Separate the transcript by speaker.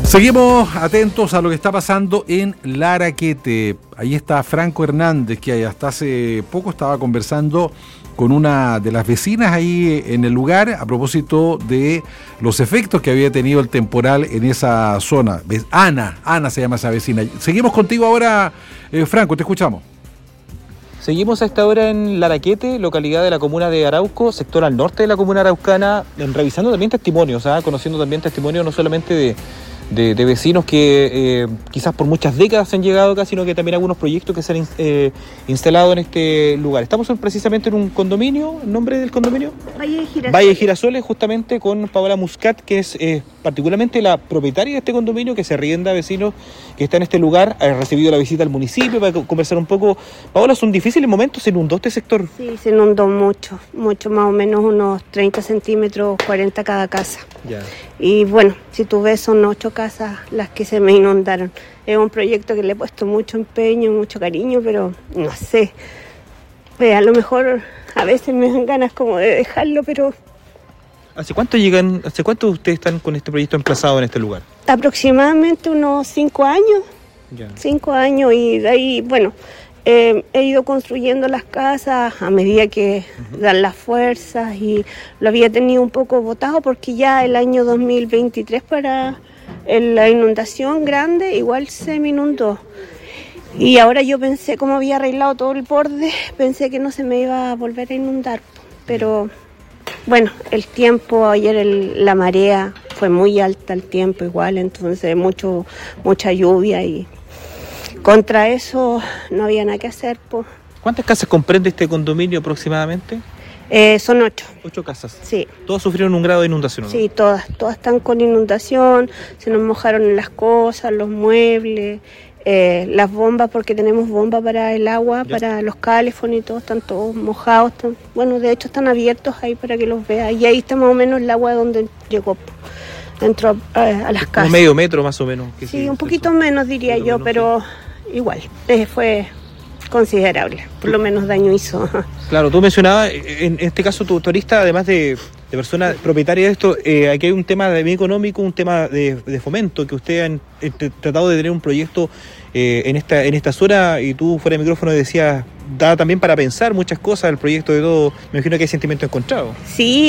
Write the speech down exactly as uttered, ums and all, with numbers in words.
Speaker 1: Seguimos atentos a lo que está pasando en Laraquete. Ahí está Franco Hernández, que hasta hace poco estaba conversando con una de las vecinas ahí en el lugar a propósito de los efectos que había tenido el temporal en esa zona. Ana, Ana se llama esa vecina. Seguimos contigo ahora, eh, Franco, te escuchamos.
Speaker 2: Seguimos a esta hora en Laraquete, localidad de la comuna de Arauco, sector al norte de la comuna araucana, revisando también testimonios, ¿eh? conociendo también testimonios no solamente de... De, de vecinos que eh, quizás por muchas décadas han llegado acá, sino que también algunos proyectos que se han eh, instalado en este lugar. Estamos en, precisamente en un condominio, ¿el nombre del condominio?
Speaker 3: Valle de Girasoles.
Speaker 2: Valle de Girasoles, justamente con Paola Muscat, que es eh, particularmente la propietaria de este condominio, que se arrienda a vecinos que está en este lugar. Ha recibido la visita al municipio para conversar un poco. Paola, son difíciles momentos, se inundó este sector.
Speaker 3: Sí, se inundó mucho, mucho, más o menos unos treinta centímetros, cuarenta cada casa.
Speaker 2: Ya.
Speaker 3: Y bueno, si tú ves, son ocho casas las que se me inundaron. Es un proyecto que le he puesto mucho empeño, mucho cariño, pero no sé. Eh, a lo mejor a veces me dan ganas como de dejarlo, pero...
Speaker 2: ¿Hace cuánto llegan, hace cuánto ustedes están con este proyecto emplazado en este lugar?
Speaker 3: Aproximadamente unos cinco años.
Speaker 2: Ya.
Speaker 3: Cinco años y de ahí, bueno... Eh, he ido construyendo las casas a medida que uh-huh. dan las fuerzas y lo había tenido un poco botado porque ya el año dos mil veintitrés para el, la inundación grande igual se me inundó y ahora yo pensé, como había arreglado todo el borde, pensé que no se me iba a volver a inundar, pero bueno, el tiempo, ayer el, la marea fue muy alta, el tiempo igual, entonces mucho mucha lluvia y contra eso no había nada que hacer. Po.
Speaker 2: ¿Cuántas casas comprende este condominio aproximadamente?
Speaker 3: Eh, son ocho.
Speaker 2: ¿Ocho casas?
Speaker 3: Sí.
Speaker 2: ¿Todas sufrieron un grado de inundación? ¿No?
Speaker 3: Sí, todas. Todas están con inundación, se nos mojaron las cosas, los muebles, eh, las bombas, porque tenemos bomba para el agua, ya. Para los calefón y todo, están todos mojados. Están, bueno, de hecho están abiertos ahí para que los veas. Y ahí está más o menos el agua donde llegó. Entró a, a las casas.
Speaker 2: Un medio metro más o menos.
Speaker 3: Sí, sí, un poquito eso. menos diría yo, menos, pero... Sí. Igual, eh, fue considerable, por lo menos daño hizo.
Speaker 2: Claro, tú mencionabas, en este caso tu turista, además de, de persona propietaria de esto, eh, aquí hay un tema de bien económico, un tema de, de fomento, que ustedes han eh, tratado de tener un proyecto eh, en esta en esta zona, y tú fuera de micrófono decías, da también para pensar muchas cosas el proyecto de todo, me imagino que hay sentimientos encontrados.
Speaker 3: Sí.